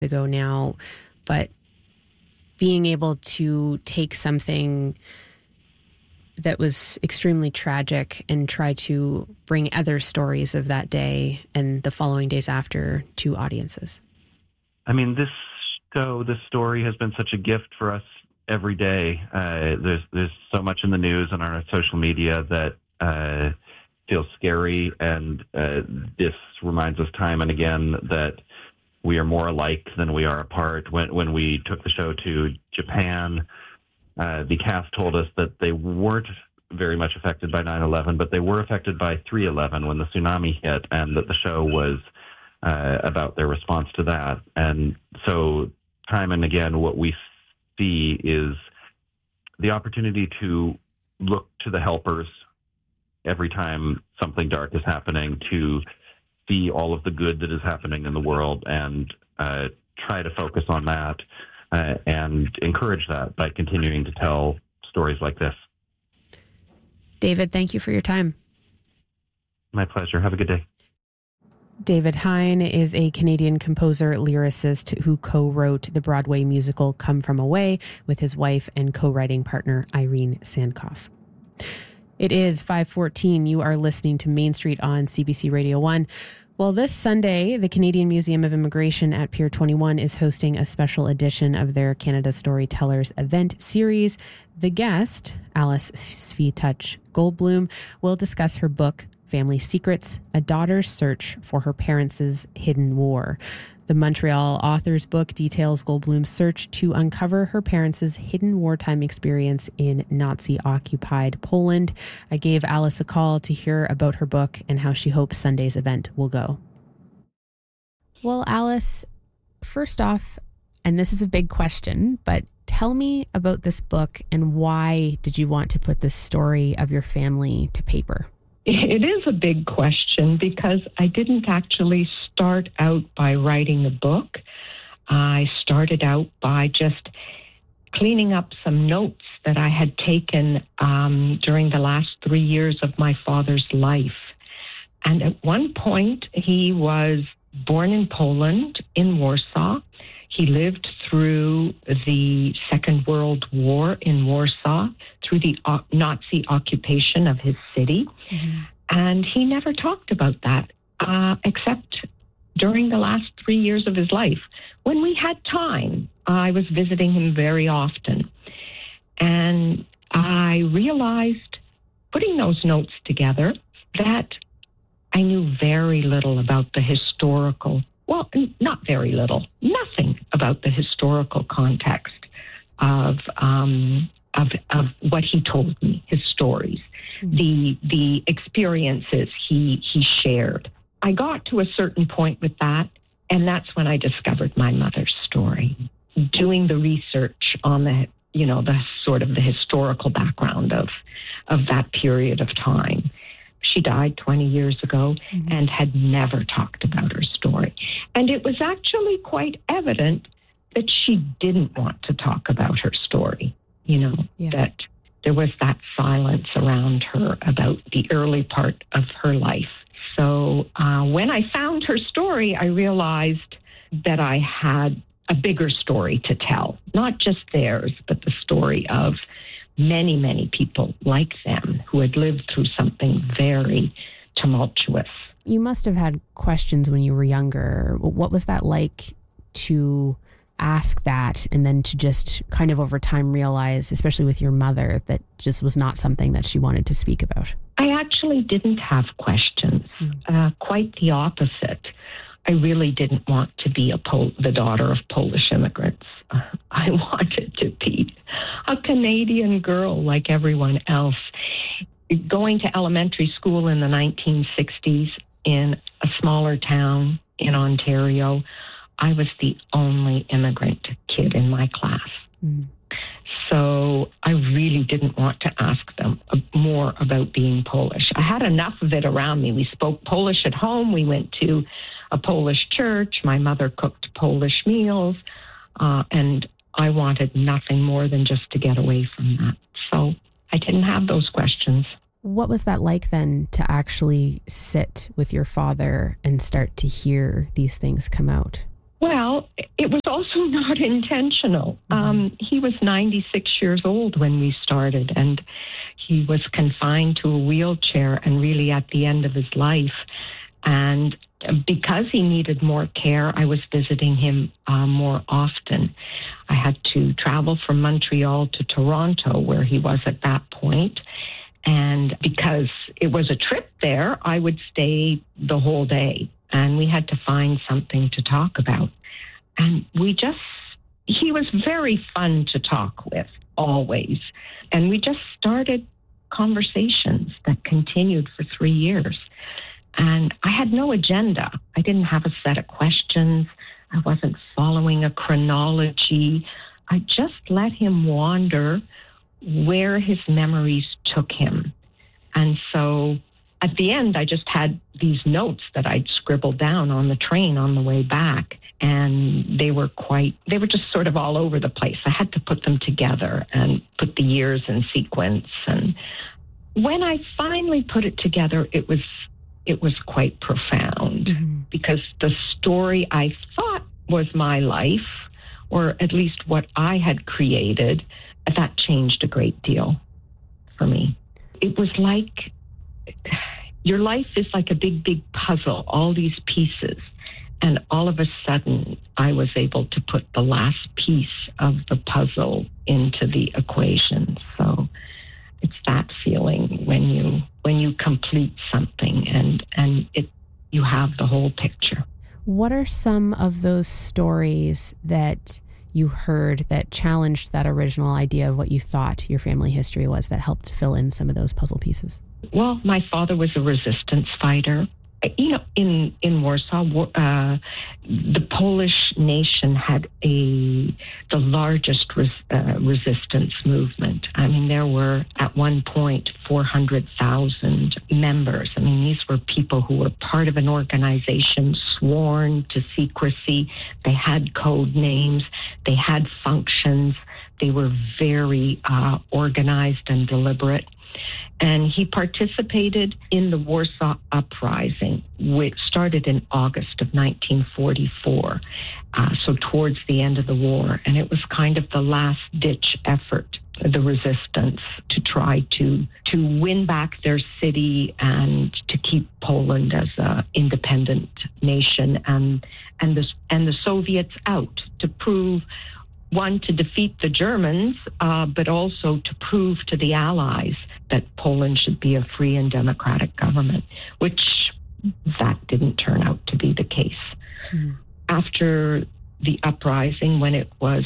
ago now, but being able to take something that was extremely tragic and try to bring other stories of that day and the following days after to audiences. I mean, this story has been such a gift for us every day. There's so much in the news and on our social media that feels scary, and this reminds us time and again that we are more alike than we are apart. When we took the show to Japan, the cast told us that they weren't very much affected by 9/11, but they were affected by 3/11 when the tsunami hit, and that the show was about their response to that. And so time and again, what we see is the opportunity to look to the helpers every time something dark is happening, to see all of the good that is happening in the world and try to focus on that and encourage that by continuing to tell stories like this. David, thank you for your time. My pleasure. Have a good day. David Hein is a Canadian composer, lyricist who co-wrote the Broadway musical Come From Away with his wife and co-writing partner Irene Sankoff. It is 5:14. You are listening to Main Street on CBC Radio 1. Well, this Sunday, the Canadian Museum of Immigration at Pier 21 is hosting a special edition of their Canada Storytellers event series. The guest, Alice Svi-Touch Goldbloom, will discuss her book, Family Secrets, A Daughter's Search for Her Parents' Hidden War. The Montreal author's book details Goldbloom's search to uncover her parents' hidden wartime experience in Nazi-occupied Poland. I gave Alice a call to hear about her book and how she hopes Sunday's event will go. Well, Alice, first off, and this is a big question, but tell me about this book and why did you want to put this story of your family to paper? It is a big question because I didn't actually start out by writing a book. I started out by just cleaning up some notes that I had taken during the last 3 years of my father's life. And at one point, he was born in Poland, in Warsaw. He lived through the Second World War in Warsaw, through the Nazi occupation of his city. Mm-hmm. And he never talked about that, except during the last 3 years of his life. When we had time, I was visiting him very often. And I realized, putting those notes together, that I knew very little about the historical. Well, not very little, nothing about the historical context of what he told me, his stories, the experiences he shared. I got to a certain point with that, and that's when I discovered my mother's story. Doing the research on the sort of the historical background of that period of time. She died 20 years ago and had never talked about her story. And it was actually quite evident that she didn't want to talk about her story, that there was that silence around her about the early part of her life. So when I found her story, I realized that I had a bigger story to tell, not just theirs, but the story of many, many people like them who had lived through something very tumultuous. You must have had questions when you were younger. What was that like to ask that and then to just kind of over time realize, especially with your mother, that just was not something that she wanted to speak about? I actually didn't have questions. Quite the opposite. I really didn't want to be the daughter of Polish immigrants. I wanted to be a Canadian girl like everyone else. Going to elementary school in the 1960s in a smaller town in Ontario, I was the only immigrant kid in my class. So I really didn't want to ask them more about being Polish. I had enough of it around me. We spoke Polish at home. We went to a Polish church. My mother cooked Polish meals. And I wanted nothing more than just to get away from that. So I didn't have those questions. What was that like then to actually sit with your father and start to hear these things come out? Well, it was also not intentional. He was 96 years old when we started, and he was confined to a wheelchair and really at the end of his life. And because he needed more care, I was visiting him more often. I had to travel from Montreal to Toronto, where he was at that point. And because it was a trip there, I would stay the whole day. And we had to find something to talk about. And he was very fun to talk with, always. And we just started conversations that continued for 3 years. And I had no agenda. I didn't have a set of questions. I wasn't following a chronology. I just let him wander where his memories took him. And so at the end, I just had these notes that I'd scribbled down on the train on the way back. And they were just sort of all over the place. I had to put them together and put the years in sequence. And when I finally put it together, it was quite profound, because the story I thought was my life, or at least what I had created, that changed a great deal for me. It was like your life is like a big, big puzzle, all these pieces. And all of a sudden, I was able to put the last piece of the puzzle into the equation. So it's that feeling when you complete something and you have the whole picture. What are some of those stories that you heard that challenged that original idea of what you thought your family history was, that helped fill in some of those puzzle pieces? Well, my father was a resistance fighter. You know, in Warsaw, the Polish nation had the largest resistance movement. I mean, there were at one point 400,000 members. I mean, these were people who were part of an organization sworn to secrecy. They had code names. They had functions. They were very organized and deliberate. And he participated in the Warsaw Uprising, which started in August of 1944, so towards the end of the war. And it was kind of the last-ditch effort, the resistance, to try to win back their city and to keep Poland as an independent nation, and the Soviets out, to prove, one, to defeat the Germans, but also to prove to the Allies that Poland should be a free and democratic government, which that didn't turn out to be the case. After the uprising, when it was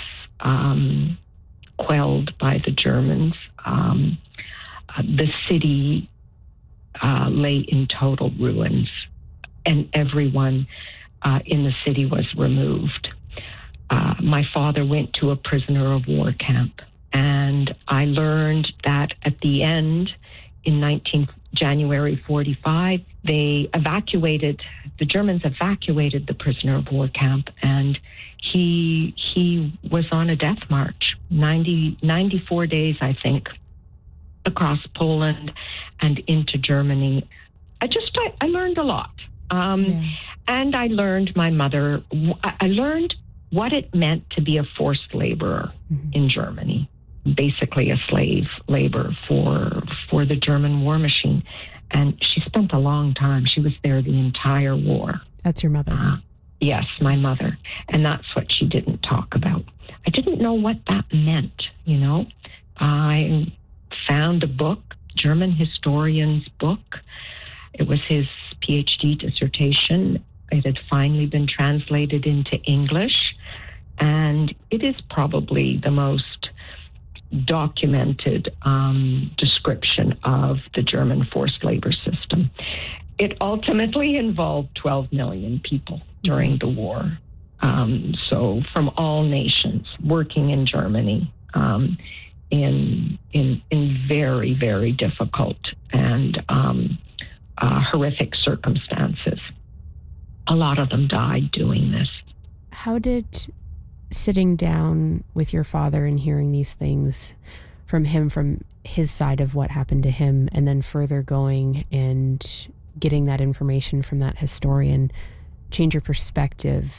quelled by the Germans, the city lay in total ruins, and everyone in the city was removed. My father went to a prisoner of war camp, and I learned that at the end, in January 45, the Germans evacuated the prisoner of war camp, and he was on a death march, 94 days, I think, across Poland and into Germany. I learned a lot. And I learned I learned what it meant to be a forced laborer in Germany, basically a slave labor for the German war machine. And she spent a long time. She was there the entire war. That's your mother? Yes, my mother. And that's what she didn't talk about. I didn't know what that meant, you know. I found a book, German historian's book. It was his PhD dissertation. It had finally been translated into English, and it is probably the most documented description of the German forced labor system. It ultimately involved 12 million people during the war. So from all nations working in Germany in very, very difficult and horrific circumstances. A lot of them died doing this. How did sitting down with your father and hearing these things from him, from his side of what happened to him, and then further going and getting that information from that historian, change your perspective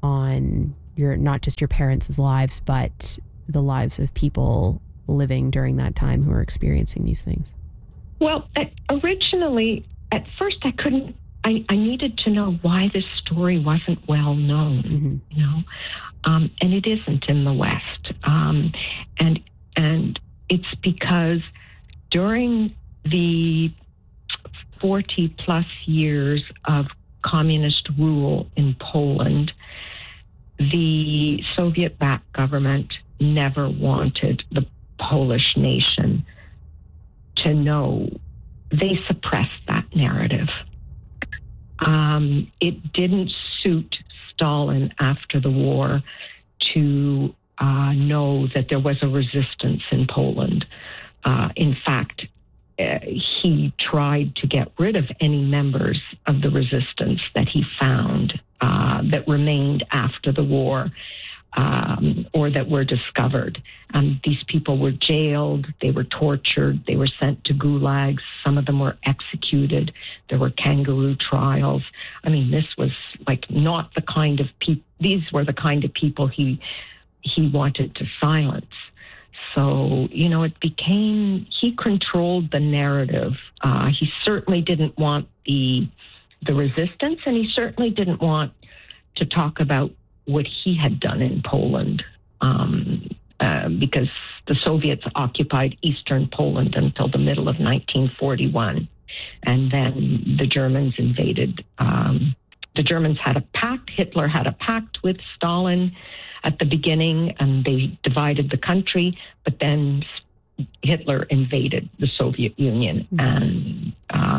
on not just your parents' lives, but the lives of people living during that time who are experiencing these things? Well, originally, at first I needed to know why this story wasn't well known, and it isn't in the West. And it's because during the 40 plus years of communist rule in Poland, the Soviet-backed government never wanted the Polish nation to know. They suppressed that narrative. It didn't suit Stalin after the war to know that there was a resistance in Poland. In fact, he tried to get rid of any members of the resistance that he found that remained after the war, or that were discovered. These people were jailed, they were tortured, they were sent to gulags, some of them were executed, there were kangaroo trials. I mean, this was like not the kind of people, these were the kind of people he wanted to silence. So, he controlled the narrative. He certainly didn't want the resistance, and he certainly didn't want to talk about what he had done in Poland, because the Soviets occupied Eastern Poland until the middle of 1941. And then the Germans invaded. The Germans had a pact. Hitler had a pact with Stalin at the beginning, and they divided the country. But then Hitler invaded the Soviet Union, and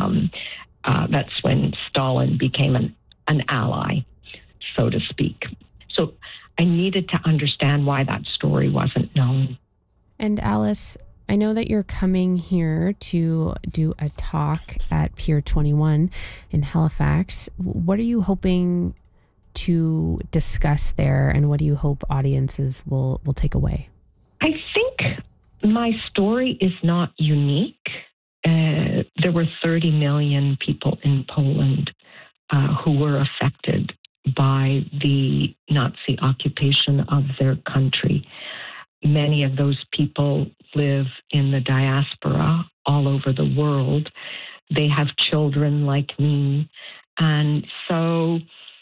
that's when Stalin became an ally, so to speak. So I needed to understand why that story wasn't known. And Alice, I know that you're coming here to do a talk at Pier 21 in Halifax. What are you hoping to discuss there, and what do you hope audiences will take away? I think my story is not unique. There were 30 million people in Poland who were affected by the Nazi occupation of their country. Many of those people live in the diaspora all over the world. They have children like me. And so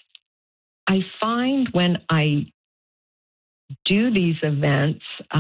I find when I do these events,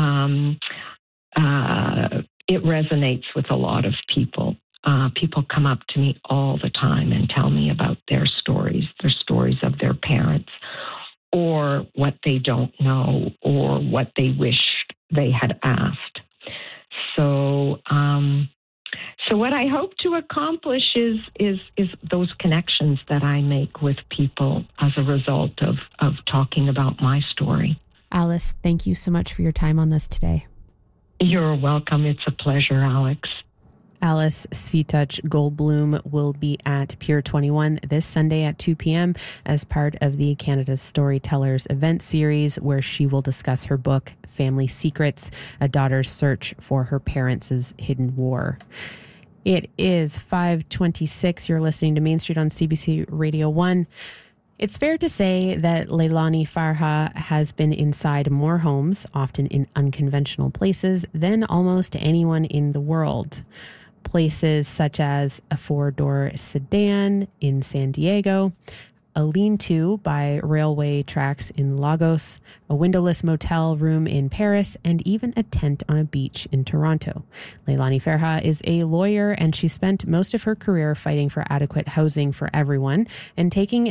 it resonates with a lot of people. People come up to me all the time and tell me about their stories of their parents, or what they don't know, or what they wished they had asked. So what I hope to accomplish is those connections that I make with people as a result of talking about my story. Alice, thank you so much for your time on this today. You're welcome. It's a pleasure, Alex. Alice Svitouch Goldbloom will be at Pier 21 this Sunday at 2 p.m. as part of the Canada's Storytellers event series, where she will discuss her book, Family Secrets, A Daughter's Search for Her Parents' Hidden War. It is 5:26. You're listening to Main Street on CBC Radio 1. It's fair to say that Leilani Farha has been inside more homes, often in unconventional places, than almost anyone in the world. Places such as a 4-door sedan in San Diego, a lean-to by railway tracks in Lagos, a windowless motel room in Paris, and even a tent on a beach in Toronto. Leilani Farha is a lawyer, and she spent most of her career fighting for adequate housing for everyone and taking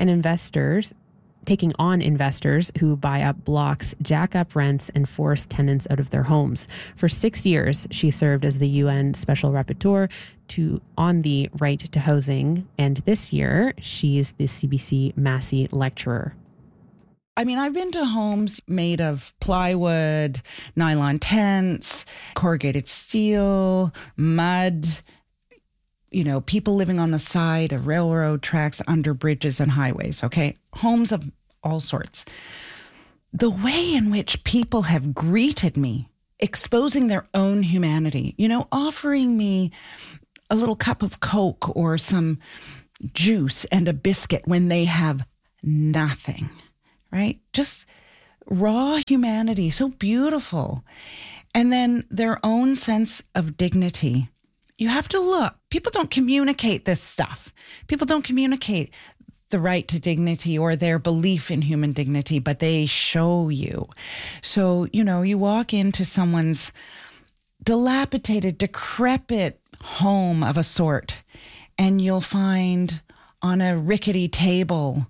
on investors who buy up blocks, jack up rents, and force tenants out of their homes. For 6 years, she served as the UN Special Rapporteur on the right to housing, and this year, she's the CBC Massey Lecturer. I mean, I've been to homes made of plywood, nylon tents, corrugated steel, mud, people living on the side of railroad tracks, under bridges and highways, okay? Homes of all sorts. The way in which people have greeted me, exposing their own humanity, offering me a little cup of Coke or some juice and a biscuit when they have nothing, right? Just raw humanity, so beautiful. And then their own sense of dignity. You have to look. People don't communicate this stuff. People don't communicate the right to dignity or their belief in human dignity, but they show you. So, you walk into someone's dilapidated, decrepit home of a sort, and you'll find on a rickety table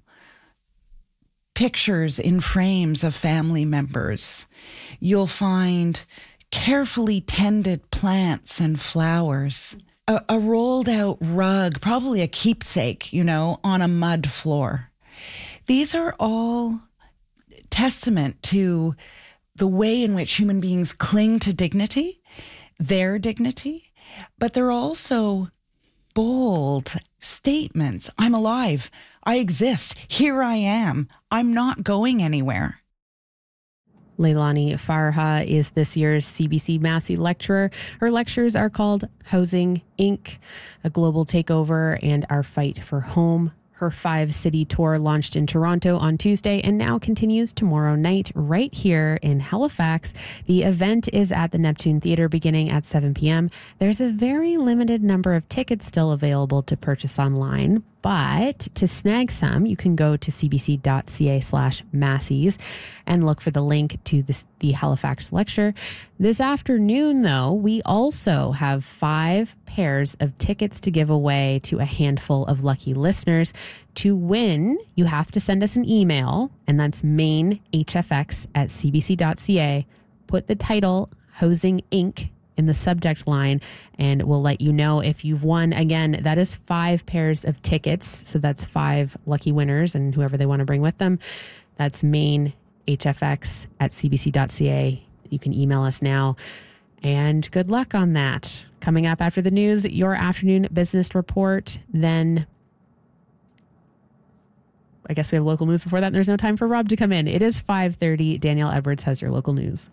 pictures in frames of family members. You'll find carefully tended plants and flowers, a rolled out rug, probably a keepsake, on a mud floor. These are all testament to the way in which human beings cling to dignity, their dignity, but they're also bold statements. I'm alive. I exist. Here I am. I'm not going anywhere. Leilani Farha is this year's CBC Massey lecturer. Her lectures are called Housing Inc., A Global Takeover, and Our Fight for Home. Her 5-city tour launched in Toronto on Tuesday and now continues tomorrow night right here in Halifax. The event is at the Neptune Theatre beginning at 7 p.m. There's a very limited number of tickets still available to purchase online, but to snag some, you can go to cbc.ca/Masseys and look for the link to the Halifax lecture. This afternoon, though, we also have 5 pairs of tickets to give away to a handful of lucky listeners. To win, you have to send us an email, and that's mainhfx@cbc.ca. Put the title Housing Inc. in the subject line, and we'll let you know if you've won. Again, that is 5 pairs of tickets. So that's 5 lucky winners and whoever they want to bring with them. That's mainhfx@cbc.ca. You can email us now. And good luck on that. Coming up after the news, your afternoon business report. Then I guess we have local news before that. There's no time for Rob to come in. It is 5:30. Danielle Edwards has your local news.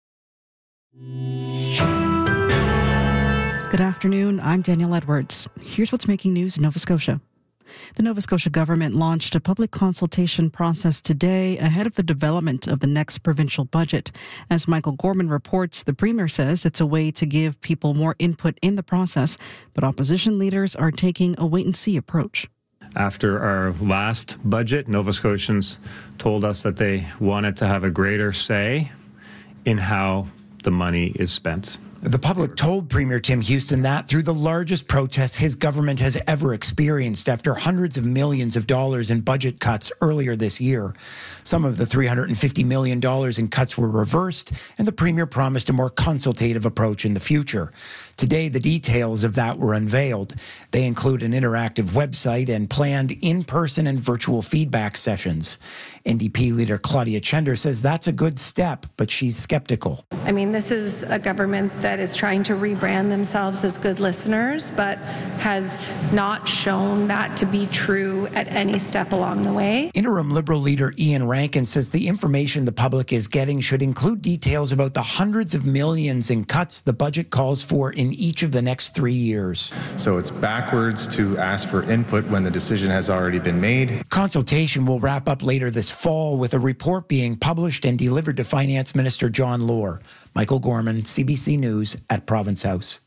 Good afternoon. I'm Danielle Edwards. Here's what's making news in Nova Scotia. The Nova Scotia government launched a public consultation process today ahead of the development of the next provincial budget. As Michael Gorman reports, the Premier says it's a way to give people more input in the process, but opposition leaders are taking a wait-and-see approach. After our last budget, Nova Scotians told us that they wanted to have a greater say in how the money is spent. The public told Premier Tim Houston that through the largest protests his government has ever experienced after hundreds of millions of dollars in budget cuts earlier this year. Some of the $350 million in cuts were reversed, and the Premier promised a more consultative approach in the future. Today, the details of that were unveiled. They include an interactive website and planned in-person and virtual feedback sessions. NDP leader Claudia Chender says that's a good step, but she's skeptical. I mean, this is a government that is trying to rebrand themselves as good listeners, but has not shown that to be true at any step along the way. Interim Liberal leader Ian Rankin says the information the public is getting should include details about the hundreds of millions in cuts the budget calls for in each of the next 3 years. So it's backwards to ask for input when the decision has already been made. Consultation will wrap up later this fall with a report being published and delivered to Finance Minister John Lohr. Michael Gorman, CBC News at Province House.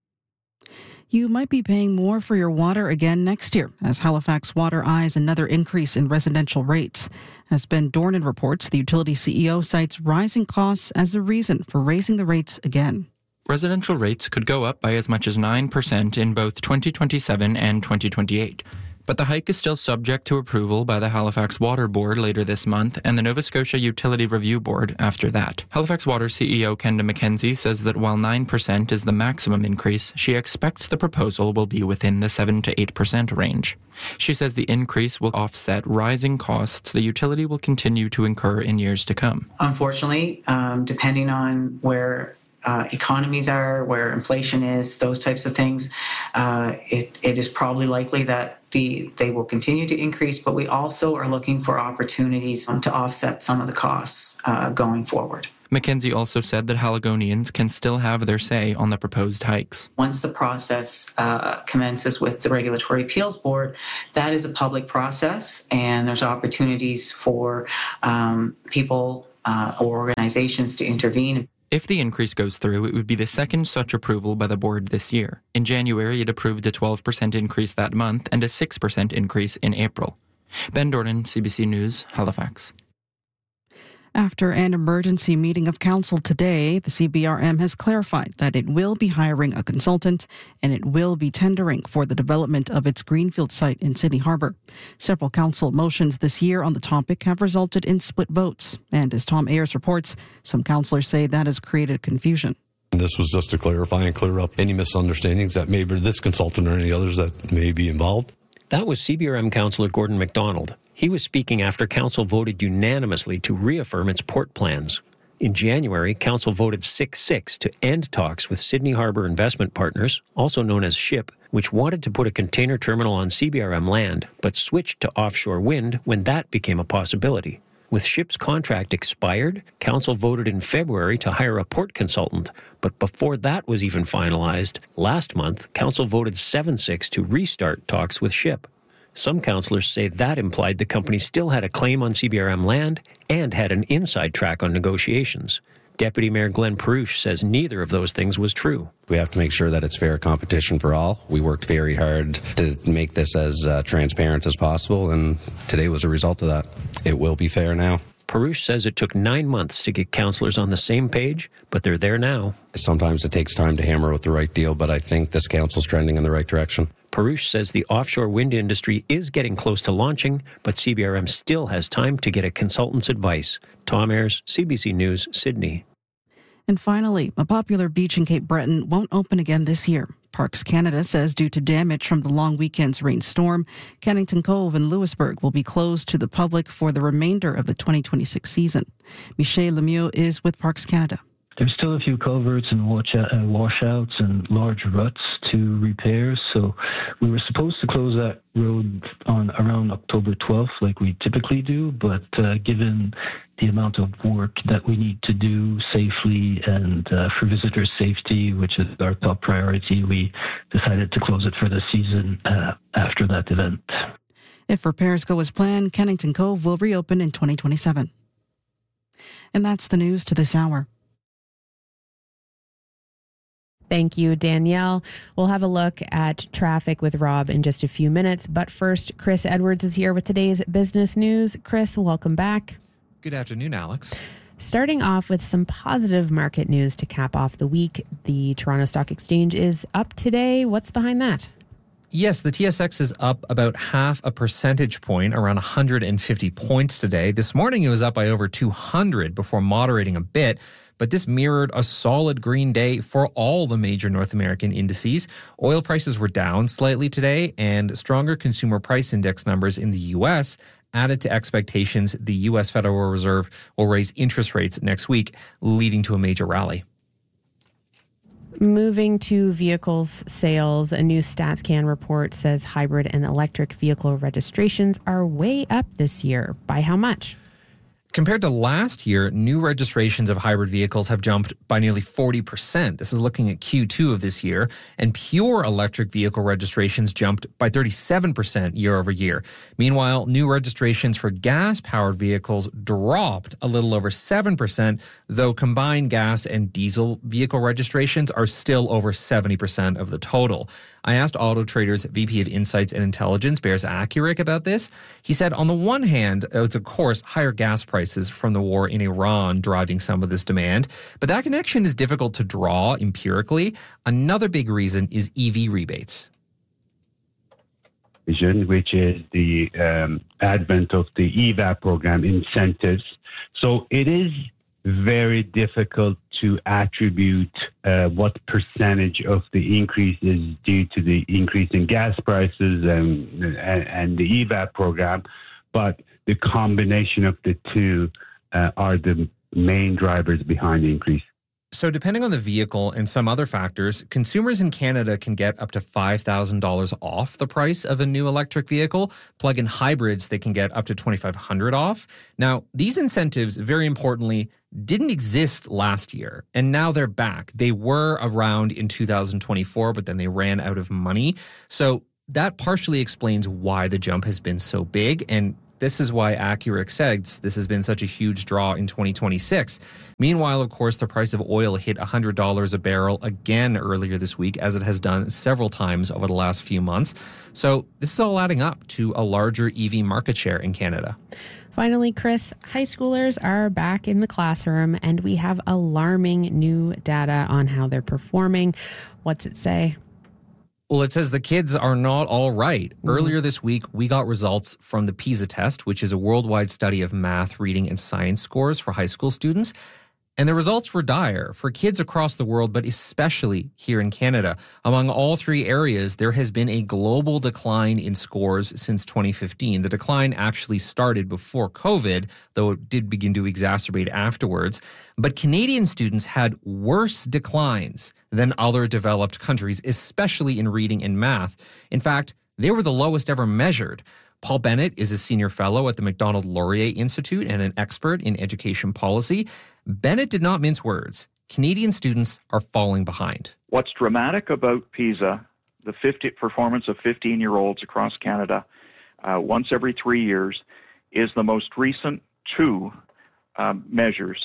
You might be paying more for your water again next year as Halifax Water eyes another increase in residential rates. As Ben Dornan reports, the utility CEO cites rising costs as a reason for raising the rates again. Residential rates could go up by as much as 9% in both 2027 and 2028. But the hike is still subject to approval by the Halifax Water Board later this month and the Nova Scotia Utility Review Board after that. Halifax Water CEO Kenda McKenzie says that while 9% is the maximum increase, she expects the proposal will be within the 7 to 8% range. She says the increase will offset rising costs the utility will continue to incur in years to come. Unfortunately, depending on where economies are, where inflation is, those types of things, it is probably likely that they will continue to increase, but we also are looking for opportunities to offset some of the costs going forward. Mackenzie also said that Haligonians can still have their say on the proposed hikes. Once the process commences with the Regulatory Appeals Board, that is a public process, and there's opportunities for people or organizations to intervene. If the increase goes through, it would be the second such approval by the board this year. In January, it approved a 12% increase that month and a 6% increase in April. Ben Dornan, CBC News, Halifax. After an emergency meeting of council today, the CBRM has clarified that it will be hiring a consultant and it will be tendering for the development of its Greenfield site in Sydney Harbour. Several council motions this year on the topic have resulted in split votes. And as Tom Ayers reports, some councillors say that has created confusion. This was just to clarify and clear up any misunderstandings that maybe this consultant or any others that may be involved. That was CBRM Councillor Gordon MacDonald. He was speaking after Council voted unanimously to reaffirm its port plans. In January, Council voted 6-6 to end talks with Sydney Harbour Investment Partners, also known as SHIP, which wanted to put a container terminal on CBRM land, but switched to offshore wind when that became a possibility. With SHIP's contract expired, Council voted in February to hire a port consultant, but before that was even finalized, last month, Council voted 7-6 to restart talks with SHIP. Some councillors say that implied the company still had a claim on CBRM land and had an inside track on negotiations. Deputy Mayor Glenn Perouche says neither of those things was true. We have to make sure that it's fair competition for all. We worked very hard to make this as transparent as possible, and today was a result of that. It will be fair now. Perouche says it took 9 months to get councillors on the same page, but they're there now. Sometimes it takes time to hammer out the right deal, but I think this council's trending in the right direction. Perouche says the offshore wind industry is getting close to launching, but CBRM still has time to get a consultant's advice. Tom Ayers, CBC News, Sydney. And finally, a popular beach in Cape Breton won't open again this year. Parks Canada says due to damage from the long weekend's rainstorm, Kennington Cove and Louisbourg will be closed to the public for the remainder of the 2026 season. Michel Lemieux is with Parks Canada. There's still a few culverts and washouts and large ruts to repair, so we were supposed to close that road on around October 12th like we typically do, but given the amount of work that we need to do safely and for visitor safety, which is our top priority, we decided to close it for the season after that event. If repairs go as planned, Kennington Cove will reopen in 2027. And that's the news to this hour. Thank you, Danielle. We'll have a look at traffic with Rob in just a few minutes. But first, Chris Edwards is here with today's business news. Chris, welcome back. Good afternoon, Alex. Starting off with some positive market news to cap off the week. The Toronto Stock Exchange is up today. What's behind that? Yes, the TSX is up about 0.5 percentage point, around 150 points today. This morning it was up by over 200 before moderating a bit, but this mirrored a solid green day for all the major North American indices. Oil prices were down slightly today, and stronger consumer price index numbers in the U.S. added to expectations the U.S. Federal Reserve will raise interest rates next week, leading to a major rally. Moving to vehicles sales, a new StatsCan report says hybrid and electric vehicle registrations are way up this year. By how much? Compared to last year, new registrations of hybrid vehicles have jumped by nearly 40%. This is looking at Q2 of this year. And pure electric vehicle registrations jumped by 37% year over year. Meanwhile, new registrations for gas-powered vehicles dropped a little over 7%, though combined gas and diesel vehicle registrations are still over 70% of the total. I asked Auto Trader's VP of Insights and Intelligence, Bears Accurate, about this. He said, on the one hand, it's of course higher gas prices from the war in Iran driving some of this demand, but that connection is difficult to draw empirically. Another big reason is EV rebates. Which is the advent of the EVAP program incentives. So it is very difficult to attribute what percentage of the increase is due to the increase in gas prices and the EVAP program, but the combination of the two are the main drivers behind the increase. So depending on the vehicle and some other factors, consumers in Canada can get up to $5,000 off the price of a new electric vehicle. Plug-in hybrids, they can get up to $2,500 off. Now, these incentives, very importantly, didn't exist last year, and now they're back. They were around in 2024, but then they ran out of money. So that partially explains why the jump has been so big, and this is why Accurix says this has been such a huge draw in 2026. Meanwhile, of course, the price of oil hit $100 a barrel again earlier this week, as it has done several times over the last few months. So this is all adding up to a larger EV market share in Canada. Finally, Chris, high schoolers are back in the classroom, and we have alarming new data on how they're performing. What's it say? Well, it says the kids are not all right. Earlier this week, we got results from the PISA test, which is a worldwide study of math, reading, and science scores for high school students. And the results were dire for kids across the world, but especially here in Canada. Among all three areas, there has been a global decline in scores since 2015. The decline actually started before COVID, though it did begin to exacerbate afterwards. But Canadian students had worse declines than other developed countries, especially in reading and math. In fact, they were the lowest ever measured. Paul Bennett is a senior fellow at the Macdonald-Laurier Institute and an expert in education policy. Bennett did not mince words. Canadian students are falling behind. What's dramatic about PISA, the performance of 15-year-olds across Canada, once every 3 years, is the most recent two measures,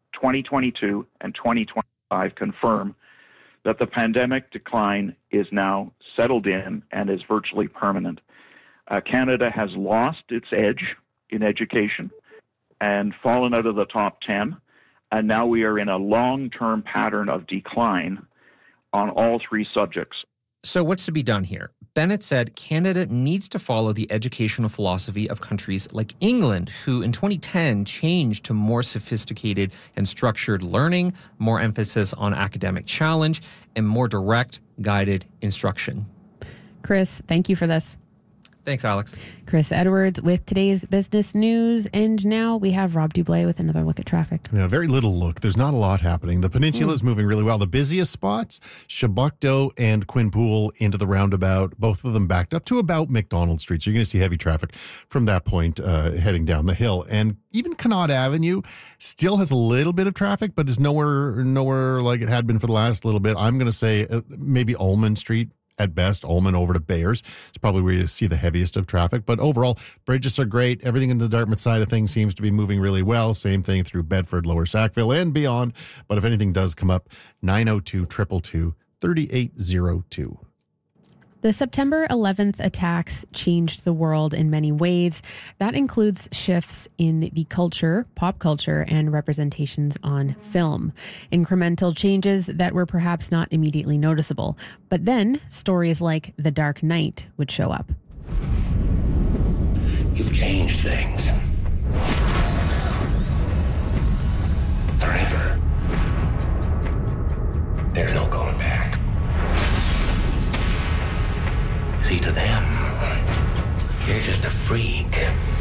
2022 and 2025, confirm that the pandemic decline is now settled in and is virtually permanent. Canada has lost its edge in education and fallen out of the top 10, and now we are in a long-term pattern of decline on all three subjects. So what's to be done here? Bennett said Canada needs to follow the educational philosophy of countries like England, who in 2010 changed to more sophisticated and structured learning, more emphasis on academic challenge, and more direct, guided instruction. Chris, thank you for this. Thanks, Alex. Chris Edwards with today's business news. And now we have Rob Dublé with another look at traffic. Yeah, very little look. There's not a lot happening. The peninsula is moving really well. The busiest spots, Chebucto and Quinpool into the roundabout, both of them backed up to about McDonald Street. So you're going to see heavy traffic from that point heading down the hill. And even Connaught Avenue still has a little bit of traffic, but is nowhere like it had been for the last little bit. I'm going to say maybe Ullman Street. At best, Ullman over to Bayers. It's probably where you see the heaviest of traffic. But overall, bridges are great. Everything in the Dartmouth side of things seems to be moving really well. Same thing through Bedford, Lower Sackville, and beyond. But if anything does come up, 902-222-3802. The September 11th attacks changed the world in many ways. That includes shifts in the culture, pop culture, and representations on film. Incremental changes that were perhaps not immediately noticeable. But then stories like The Dark Knight would show up. You've changed things. Forever. There's no going back. See, to them, you're just a freak.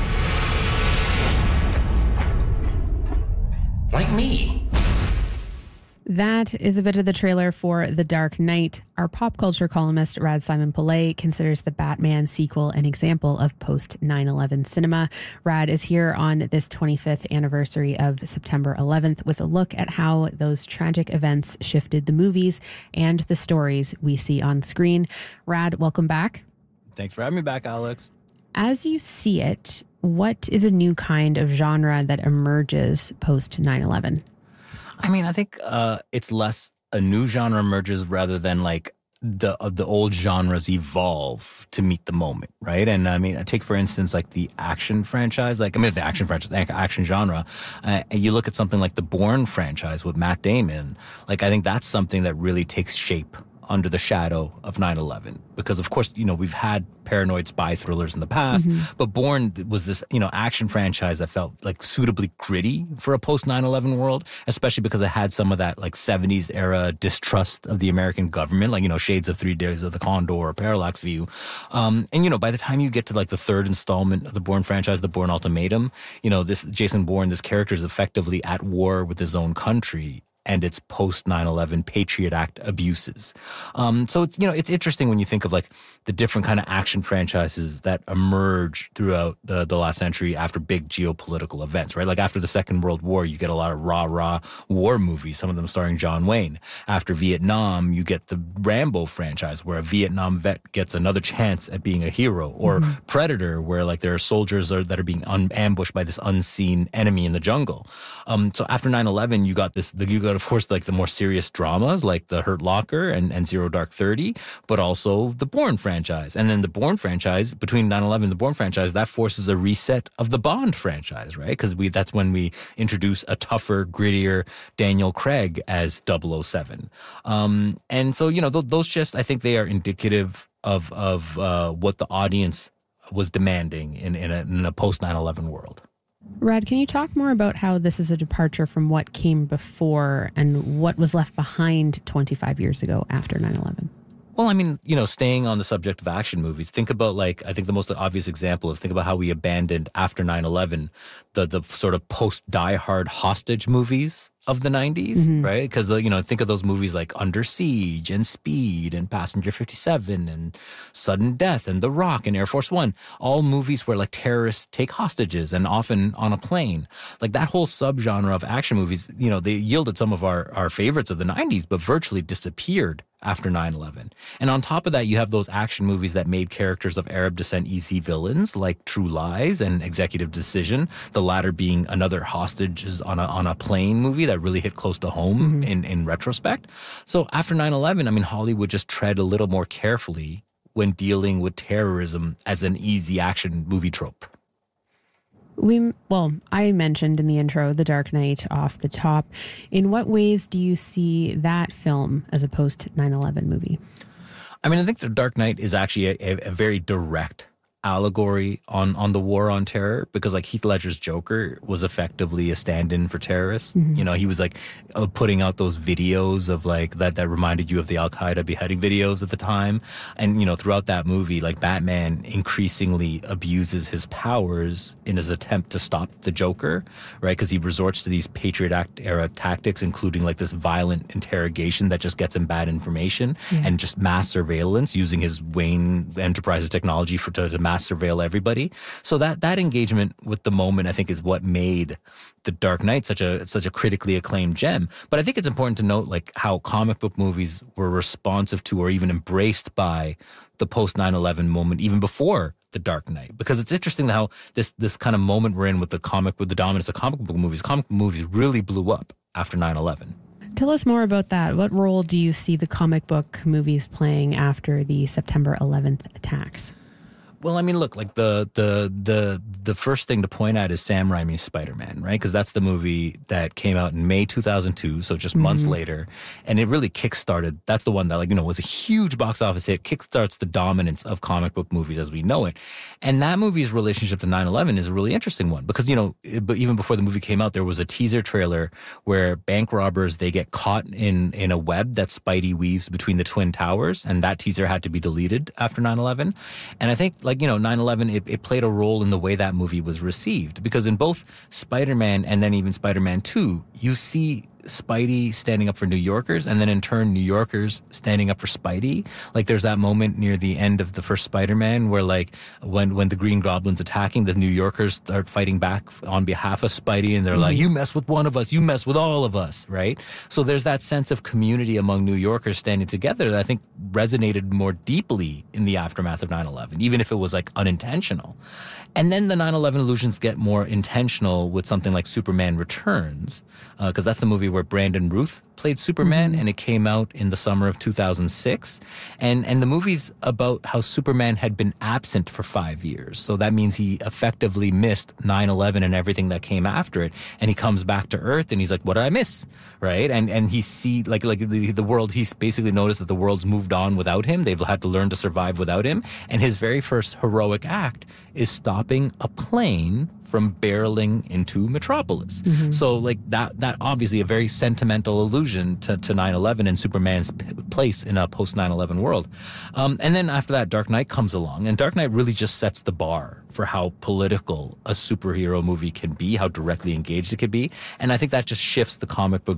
Like me. That is a bit of the trailer for The Dark Knight. Our pop culture columnist, Rad Simon-Pillay, considers the Batman sequel an example of post-9/11 cinema. Rad is here on this 25th anniversary of September 11th with a look at how those tragic events shifted the movies and the stories we see on screen. Rad, welcome back. Thanks for having me back, Alex. As you see it, what is a new kind of genre that emerges post-9/11? I mean, I think it's less a new genre emerges rather than like the old genres evolve to meet the moment, right? And I mean, take for instance like the action franchise, the action genre. And you look at something like the Bourne franchise with Matt Damon. Like, I think that's something that really takes shape under the shadow of 9/11, because of course, we've had paranoid spy thrillers in the past, but Bourne was this, action franchise that felt like suitably gritty for a post 9/11 world, especially because it had some of that like 70s era distrust of the American government, like, shades of 3 Days of the Condor or Parallax View. And, by the time you get to like the third installment of the Bourne franchise, the Bourne Ultimatum, this Jason Bourne, this character is effectively at war with his own country. and its post 9/11 Patriot Act abuses. So it's, you know, it's interesting when you think of like the different kind of action franchises that emerge throughout the last century after big geopolitical events, right? Like after the Second World War, you get a lot of rah-rah war movies, some of them starring John Wayne. After Vietnam, you get the Rambo franchise, where a Vietnam vet gets another chance at being a hero, or Predator, where like there are soldiers that are being ambushed by this unseen enemy in the jungle. So after 9/11, you got of course like the more serious dramas like The Hurt Locker and Zero Dark 30, but also the Bourne franchise. And then the Bourne franchise, between 9/11 and the Bourne franchise, that forces a reset of the Bond franchise, right? Because that's when we introduce a tougher, grittier Daniel Craig as 007. And so, you know, those shifts, I think they are indicative of what the audience was demanding in a post 9/11 world. Rad, can you talk more about how this is a departure from what came before and what was left behind 25 years ago after 9/11? Well, I mean, you know, staying on the subject of action movies, think about like, I think the most obvious example is think about how we abandoned after 9/11 the sort of post-Die Hard hostage movies of the 90s, right? Because, you know, think of those movies like Under Siege and Speed and Passenger 57 and Sudden Death and The Rock and Air Force One, all movies where like terrorists take hostages and often on a plane. Like that whole subgenre of action movies, you know, they yielded some of our favorites of the 90s, but virtually disappeared after 9/11. And on top of that, you have those action movies that made characters of Arab descent easy villains like True Lies and Executive Decision, the latter being another hostages on a plane movie that really hit close to home in retrospect. So after 9/11, I mean, Hollywood just tread a little more carefully when dealing with terrorism as an easy action movie trope. I mentioned in the intro The Dark Knight off the top. In what ways do you see that film as a post 9/11 movie? I mean, I think The Dark Knight is actually a very direct allegory on the war on terror, because like Heath Ledger's Joker was effectively a stand-in for terrorists. You know, he was like putting out those videos of like that reminded you of the Al-Qaeda beheading videos at the time. And, you know, throughout that movie, like Batman increasingly abuses his powers in his attempt to stop the Joker, right? Because he resorts to these Patriot Act era tactics, including like this violent interrogation that just gets him bad information and just mass surveillance using his Wayne Enterprises technology to mass surveil everybody. So that engagement with the moment, I think, is what made The Dark Knight such a critically acclaimed gem. But I think it's important to note like how comic book movies were responsive to or even embraced by the post 9/11 moment even before The Dark Knight, because it's interesting how this kind of moment we're in with the dominance of comic book movies really blew up after 9/11. Tell us more about that. What role do you see the comic book movies playing after the September 11th attacks? Well, I mean, look, like the first thing to point at is Sam Raimi's Spider-Man, right? Because that's the movie that came out in May 2002, so just months later, and it really kickstarted. That's the one that, like, you know, was a huge box office hit, kickstarts the dominance of comic book movies as we know it. And that movie's relationship to 9/11 is a really interesting one because, you know, but even before the movie came out, there was a teaser trailer where bank robbers, they get caught in a web that Spidey weaves between the Twin Towers, and that teaser had to be deleted after 9/11. And I think, like, you know, 9/11, it played a role in the way that movie was received, because in both Spider-Man and then even Spider-Man 2, you see Spidey standing up for New Yorkers, and then in turn New Yorkers standing up for Spidey. Like there's that moment near the end of the first Spider-Man where like when the Green Goblin's attacking, the New Yorkers start fighting back on behalf of Spidey, and they're like, you mess with one of us, you mess with all of us, right? So there's that sense of community among New Yorkers standing together that I think resonated more deeply in the aftermath of 9/11, even if it was like unintentional. And then the 9/11 illusions get more intentional with something like Superman Returns, because that's the movie where Brandon Routh played Superman, and it came out in the summer of 2006. And the movie's about how Superman had been absent for 5 years. So that means he effectively missed 9/11 and everything that came after it. And he comes back to Earth and he's like, what did I miss? Right? And he see like the world, he's basically noticed that the world's moved on without him. They've had to learn to survive without him. And his very first heroic act is stopping a plane from barreling into Metropolis. So like that obviously a very sentimental illusion allusion to 9/11 and Superman's place in a post 9/11 world. And then after that, Dark Knight comes along, and Dark Knight really just sets the bar for how political a superhero movie can be, how directly engaged it can be, and I think that just shifts the comic book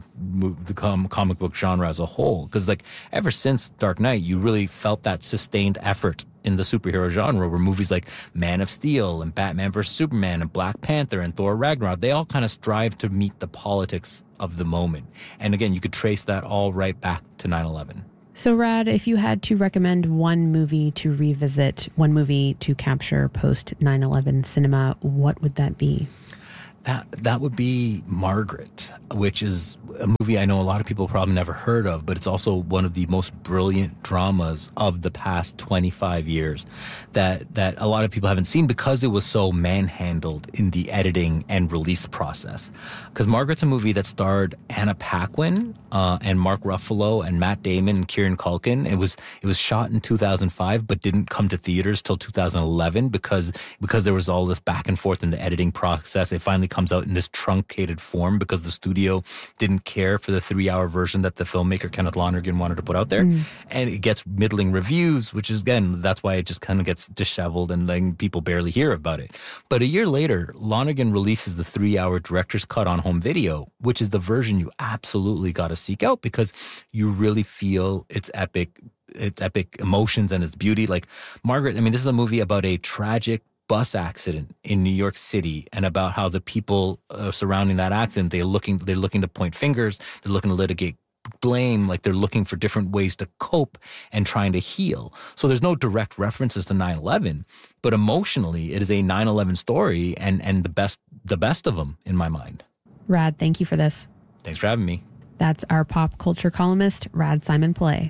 genre as a whole. Because like ever since Dark Knight, you really felt that sustained effort in the superhero genre, where movies like Man of Steel and Batman vs. Superman and Black Panther and Thor Ragnarok, they all kind of strive to meet the politics of the moment. And again, you could trace that all right back to 9/11. So, Rad, if you had to recommend one movie to revisit, one movie to capture post 9/11 cinema, what would that be? That would be Margaret, which is a movie I know a lot of people probably never heard of, but it's also one of the most brilliant dramas of the past 25 years that a lot of people haven't seen because it was so manhandled in the editing and release process. Because Margaret's a movie that starred Anna Paquin and Mark Ruffalo and Matt Damon and Kieran Culkin. It was shot in 2005, but didn't come to theaters till 2011 because there was all this back and forth in the editing process. It finally comes out in this truncated form because the studio didn't care for the 3-hour version that the filmmaker Kenneth Lonergan wanted to put out there. And it gets middling reviews, which is, again, that's why it just kind of gets disheveled and then people barely hear about it. But a year later, Lonergan releases the 3-hour director's cut on home video, which is the version you absolutely got to seek out because you really feel its epic emotions and its beauty. Like Margaret, I mean, this is a movie about a tragic bus accident in New York City and about how the people surrounding that accident, they're looking to point fingers, they're looking to litigate blame, like they're looking for different ways to cope and trying to heal. So there's no direct references to 9/11, but emotionally it is a 9/11 story and the best of them in my mind. Rad, thank you for this. Thanks for having me. That's our pop culture columnist, Rad Simon Play.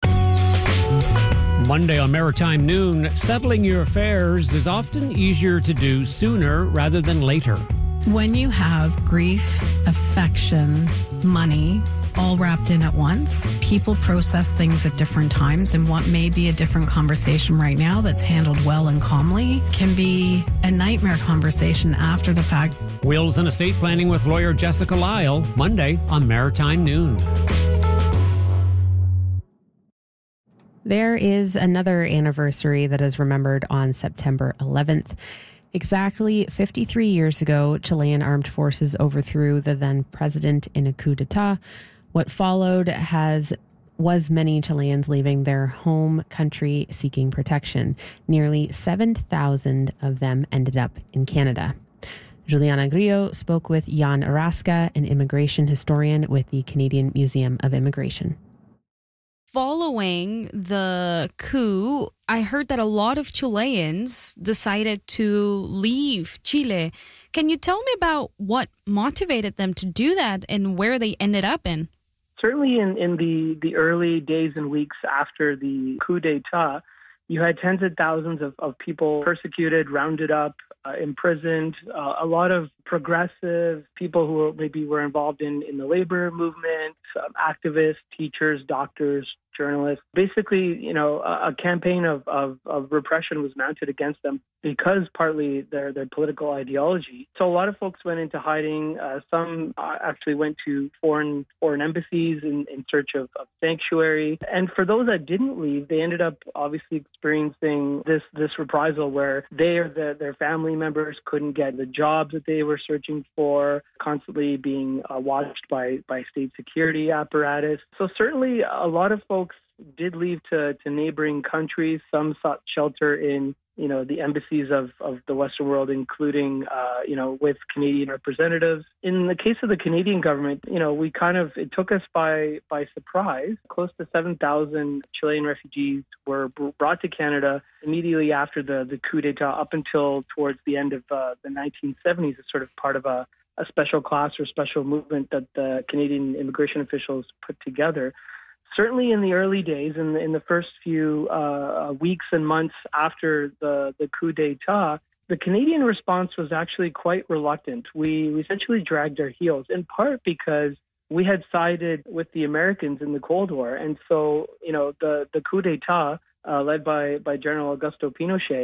Monday on Maritime Noon, settling your affairs is often easier to do sooner rather than later. When you have grief, affection, money, all wrapped in at once, people process things at different times, and what may be a different conversation right now that's handled well and calmly can be a nightmare conversation after the fact. Wills and Estate Planning with lawyer Jessica Lyle, Monday on Maritime Noon. There is another anniversary that is remembered on September 11th. Exactly 53 years ago, Chilean armed forces overthrew the then president in a coup d'etat. What followed was many Chileans leaving their home country seeking protection. Nearly 7,000 of them ended up in Canada. Juliana Grillo spoke with Jan Araska, an immigration historian with the Canadian Museum of Immigration. Following the coup, I heard that a lot of Chileans decided to leave Chile. Can you tell me about what motivated them to do that and where they ended up in? Certainly in the early days and weeks after the coup d'etat, you had tens of thousands of people persecuted, rounded up, imprisoned, a lot of progressive people who maybe were involved in the labor movement, activists, teachers, doctors, journalists. Basically, a campaign of repression was mounted against them because partly their political ideology. So a lot of folks went into hiding. Some actually went to foreign embassies in search of sanctuary. And for those that didn't leave, they ended up obviously experiencing this reprisal where they or their family members couldn't get the jobs that they were searching for, constantly being watched by state security apparatus. So certainly a lot of folks did leave to neighboring countries. Some sought shelter in the embassies of the Western world, including, with Canadian representatives. In the case of the Canadian government, it took us by surprise. Close to 7,000 Chilean refugees were brought to Canada immediately after the coup d'etat up until towards the end of the 1970s as sort of part of a special class or special movement that the Canadian immigration officials put together. Certainly in the early days, in the first few weeks and months after the coup d'etat, the Canadian response was actually quite reluctant. We essentially dragged our heels, in part because we had sided with the Americans in the Cold War. And so, the coup d'etat led by General Augusto Pinochet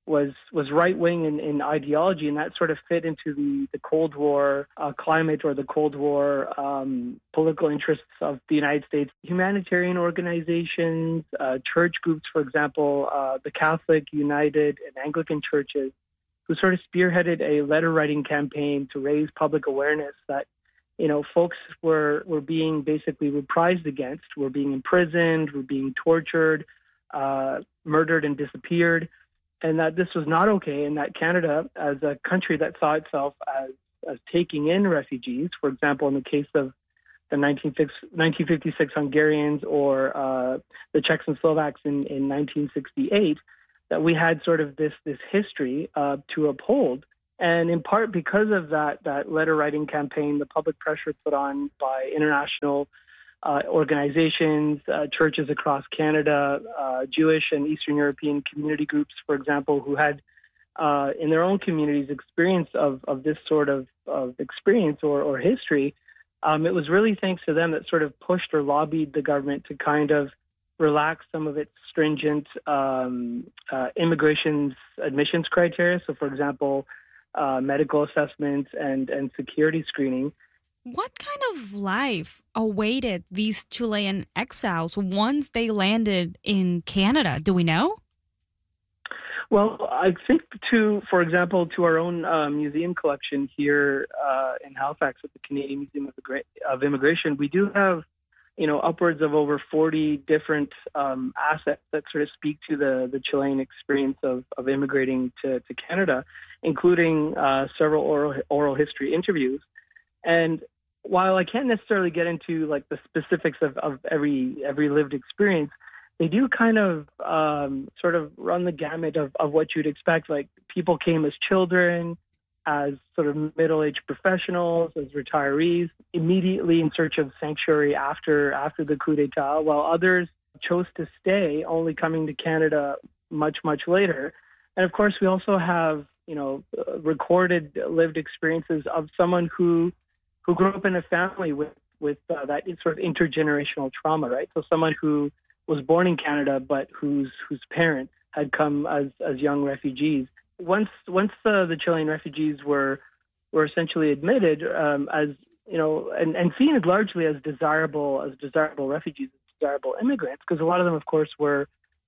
was right wing in ideology, and that sort of fit into the Cold War climate or the Cold War political interests of the United States. Humanitarian organizations, church groups, for example, the Catholic, United, and Anglican churches, who sort of spearheaded a letter writing campaign to raise public awareness that, you know, folks were being basically reprised against, were being imprisoned, were being tortured, murdered and disappeared, and that this was not okay, and that Canada, as a country that saw itself as taking in refugees, for example, in the case of the 1956 Hungarians or the Czechs and Slovaks in 1968, that we had sort of this history to uphold. And in part because of that letter writing campaign, the public pressure put on by international organizations, churches across Canada, Jewish and Eastern European community groups, for example, who had in their own communities experience of this sort of experience or history, it was really thanks to them that sort of pushed or lobbied the government to kind of relax some of its stringent immigration admissions criteria. So, for example, medical assessments and security screening. What kind of life awaited these Chilean exiles once they landed in Canada? Do we know? Well, I think for example, to our own museum collection here in Halifax at the Canadian Museum of Immigration, we do have, you know, upwards of over 40 different assets that sort of speak to the Chilean experience of immigrating to Canada, including several oral history interviews. And while I can't necessarily get into like the specifics of every lived experience, they do kind of sort of run the gamut of what you'd expect. Like, people came as children, as sort of middle-aged professionals, as retirees, immediately in search of sanctuary after the coup d'etat, while others chose to stay, only coming to Canada much later. And of course, we also have, you know, recorded lived experiences of someone who grew up in a family with that sort of intergenerational trauma, right? So someone who was born in Canada, but whose parents had come as young refugees. Once the Chilean refugees were essentially admitted as, you know, and seen as largely as desirable refugees, desirable immigrants, because a lot of them, of course, were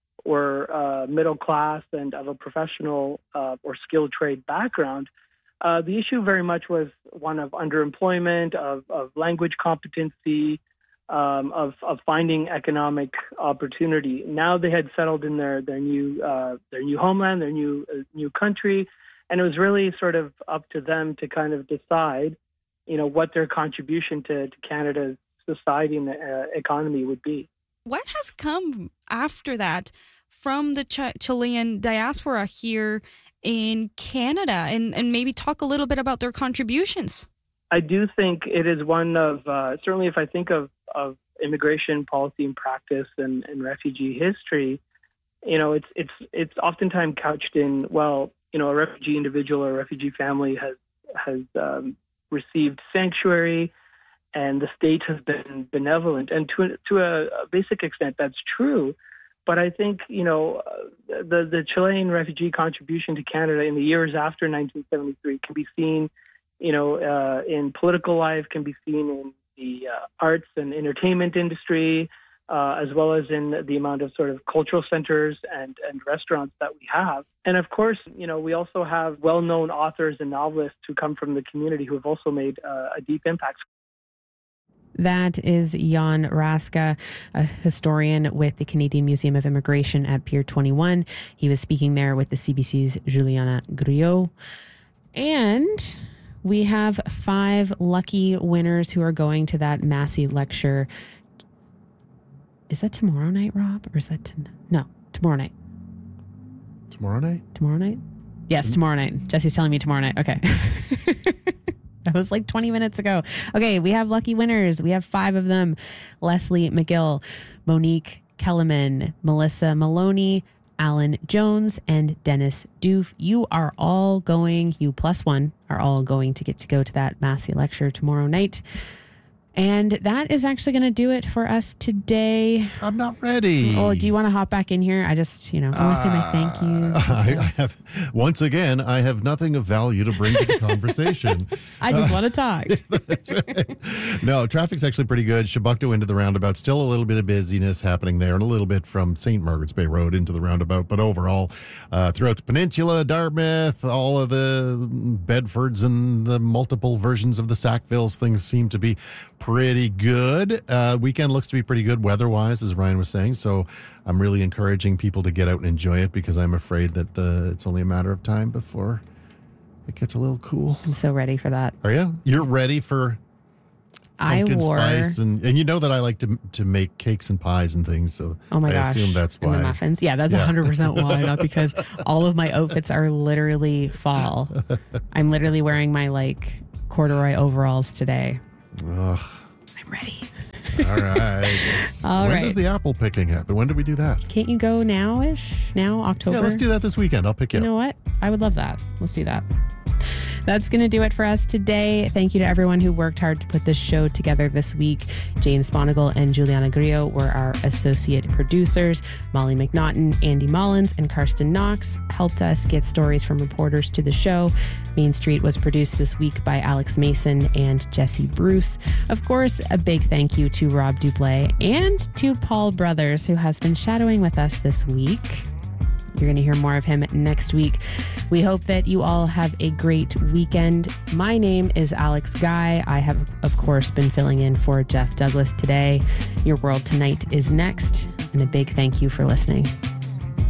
middle class and of a professional or skilled trade background. The issue very much was one of underemployment, of language competency, of finding economic opportunity. Now they had settled in their new homeland, their new country, and it was really sort of up to them to kind of decide, you know, what their contribution to Canada's society and economy would be. What has come after that from the Chilean diaspora here in Canada, and maybe talk a little bit about their contributions? I do think it is one of, certainly if I think of immigration policy and practice and refugee history, you know, it's oftentimes couched in, well, you know, a refugee individual or a refugee family has received sanctuary and the state has been benevolent. And to a basic extent, that's true. But I think, you know, the Chilean refugee contribution to Canada in the years after 1973 can be seen, you know, in political life, can be seen in the arts and entertainment industry, as well as in the amount of sort of cultural centers and restaurants that we have. And of course, you know, we also have well-known authors and novelists who come from the community who have also made a deep impact. That is Jan Raska, a historian with the Canadian Museum of Immigration at Pier 21. He was speaking there with the CBC's Juliana Grillo. And we have 5 lucky winners who are going to that Massey lecture. Is that tomorrow night, Rob? Or is that no, tomorrow night. Tomorrow night? Tomorrow night? Yes, tomorrow night. Jesse's telling me tomorrow night. Okay. That was like 20 minutes ago. Okay, we have lucky winners. We have 5 of them. Leslie McGill, Monique Kellerman, Melissa Maloney, Alan Jones, and Dennis Doof. You are all going, you plus one, are all going to get to go to that Massey lecture tomorrow night. And that is actually going to do it for us today. I'm not ready. Oh, do you want to hop back in here? I just, I want to say my thank yous. Once again, I have nothing of value to bring to the conversation. I just want to talk. That's right. No, traffic's actually pretty good. Chebucto into the roundabout. Still a little bit of busyness happening there, and a little bit from St. Margaret's Bay Road into the roundabout. But overall, throughout the peninsula, Dartmouth, all of the Bedfords and the multiple versions of the Sackvilles, things seem to be pretty good. Weekend looks to be pretty good weather-wise, as Ryan was saying. So I'm really encouraging people to get out and enjoy it, because I'm afraid that it's only a matter of time before it gets a little cool. I'm so ready for that. Are you? You're ready for pumpkin spice, and you know that I like to make cakes and pies and things. So oh my gosh, I assume that's why. And the muffins. Yeah, that's 100% why. Not because all of my outfits are literally fall. I'm literally wearing my corduroy overalls today. Ugh. I'm ready. All right. When does the apple picking happen? When do we do that? Can't you go now-ish? Now, October? Yeah, let's do that this weekend. I'll pick you up. You know what? I would love that. Let's do that. That's going to do it for us today. Thank you to everyone who worked hard to put this show together this week. Jane Sponigal and Juliana Grillo were our associate producers. Molly McNaughton, Andy Mullins, and Karsten Knox helped us get stories from reporters to the show. Main Street was produced this week by Alex Mason and Jesse Bruce. Of course, a big thank you to Rob Duplay and to Paul Brothers, who has been shadowing with us this week. You're going to hear more of him next week. We hope that you all have a great weekend. My name is Alex Guy. I have, of course, been filling in for Jeff Douglas today. Your World Tonight is next, and a big thank you for listening.